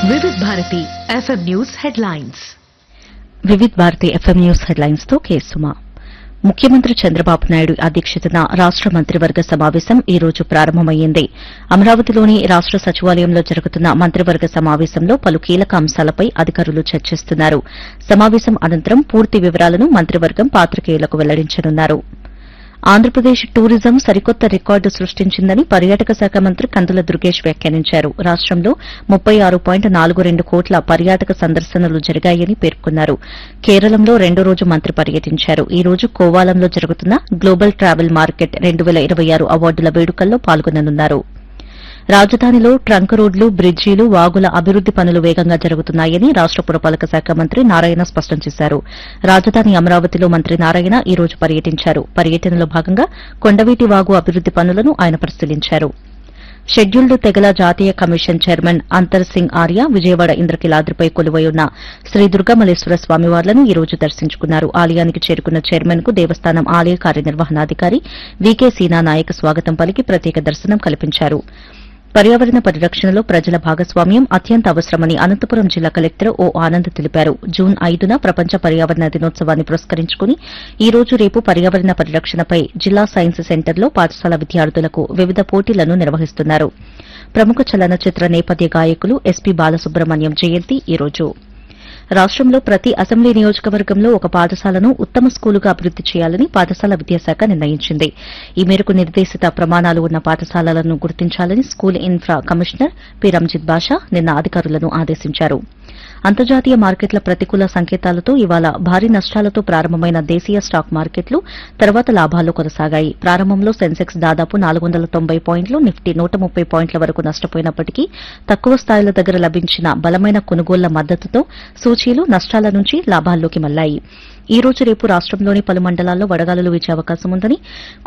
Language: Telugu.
వివిధ Bharati FM news headlines. Vividh Bharati FM news headlines తో కేసుమా. ముఖ్యమంత్రి చంద్రబాబు నాయుడు అధ్యక్షతన రాష్ట మంత్రివర్గ సమావేశం ఈ రోజు ప్రారంభమైంది. అమరావతిలోని రాష్ట సచివాలయంలో జరుగుతున్న మంత్రివర్గ సమావేశంలో పలు కీలక అంశాలపై అధికారులు చర్చిస్తున్నారు. సమావేశం అనంతరం పూర్తి వివరాలను మంత్రివర్గం పాత్రికేయులకు వెల్లడించనున్నారు. ఆంధ్రప్రదేశ్ టూరిజం సరికొత్త రికార్డు సృష్టించిందని పర్యాటక శాఖ మంత్రి కందుల దుర్గేష్ వ్యాఖ్యానించారు. రాష్టంలో 36.42 కోట్ల పర్యాటక సందర్శనలు జరిగాయని పేర్కొన్నారు. కేరళంలో రెండో రోజు మంత్రి పర్యటించారు. ఈ రోజు కోవాలంలో జరుగుతున్న గ్లోబల్ ట్రావెల్ మార్కెట్ 2026 అవార్డుల వేడుకల్లో పాల్గొననున్నారు. రాజధానిలో ట్రంక్ రోడ్లు, బ్రిడ్జీలు, వాగుల అభివృద్ది పనులు వేగంగా జరుగుతున్నాయని రాష్ట పురపాలక శాఖ మంత్రి నారాయణ స్పష్టం చేశారు. రాజధాని అమరావతిలో మంత్రి నారాయణ ఈ రోజు పర్యటించారు. పర్యటనలో భాగంగా కొండవీటి వాగు అభివృద్ది పనులను ఆయన పరిశీలించారు. షెడ్యూల్డ్ తెగల జాతీయ కమిషన్ చైర్మన్ అంతర్ సింగ్ ఆర్య విజయవాడ ఇంద్రకీలాద్రిపై కొలువై ఉన్న శ్రీ దుర్గామల్లేశ్వర స్వామివార్లను ఈ రోజు దర్శించుకున్నారు. ఆలయానికి చేరుకున్న చైర్మన్ కు దేవస్థానం ఆలయ కార్యనిర్వహణాధికారి వీకే సీనా నాయక్ స్వాగతం పలికి ప్రత్యేక దర్శనం కల్పించారు. పర్యావరణ పరిరక్షణలో ప్రజల భాగస్వామ్యం అత్యంత అవసరమని అనంతపురం జిల్లా కలెక్టర్ ఓ ఆనంద్ తెలిపారు. జూన్ 5న ప్రపంచ పర్యావరణ దినోత్సవాన్ని పురస్కరించుకుని ఈ రోజు రేపు పర్యావరణ పరిరక్షణపై జిల్లా సైన్స్ సెంటర్లో పాఠశాల విద్యార్థులకు వివిధ పోటీలను నిర్వహిస్తున్నారు. ప్రముఖ చలనచిత్ర నేపథ్య గాయకులు ఎస్పీ బాలసుబ్రహ్మణ్యం జయంతి ఈ రోజు. రాష్టంలో ప్రతి అసెంబ్లీ నియోజకవర్గంలో ఒక పాఠశాలను ఉత్తమ స్కూలుగా అభివృద్ది చేయాలని పాఠశాల విద్యాశాఖ నిర్ణయించింది. ఈ మేరకు నిర్దేశిత ప్రమాణాలు ఉన్న పాఠశాలలను గుర్తించాలని school infra commissioner P Ranjith బాషా నిన్న అధికారులను ఆదేశించారు. అంతర్జాతీయ మార్కెట్ల ప్రతికూల సంకేతాలతో ఇవాళ భారీ నష్టాలతో ప్రారంభమైన దేశీయ స్టాక్ మార్కెట్లు తర్వాత లాభాల్లో కొనసాగాయి. ప్రారంభంలో సెన్సెక్స్ దాదాపు 490 పాయింట్లు, నిఫ్టీ 130 పాయింట్ల వరకు నష్టపోయినప్పటికీ తక్కువ స్థాయిల దగ్గర లభించిన బలమైన కొనుగోళ్ల మద్దతుతో సూచీలు నష్టాల నుంచి లాభాల్లోకి మళ్లాయి. ఈ రోజు రేపు రాష్టంలోని పలు మండలాల్లో వడగాలులు వీచే అవకాశం ఉందని